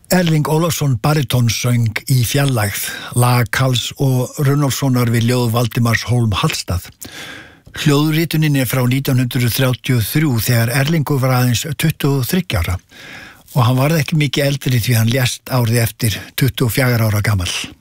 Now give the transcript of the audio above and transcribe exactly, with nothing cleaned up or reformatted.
Erling Ólafsson baritónsöng í fjarlægð, lag Karls og Runólfssonar við ljóð Valdimars Hólm Hallstað. Hljóðritunin er frá nítján hundruð þrjátíu og þrjú þegar Erlingur var aðeins tuttugu og þriggja ára og hann varð ekki mikið eldri því hann lést árið eftir tuttugu og fjögurra ára gamall.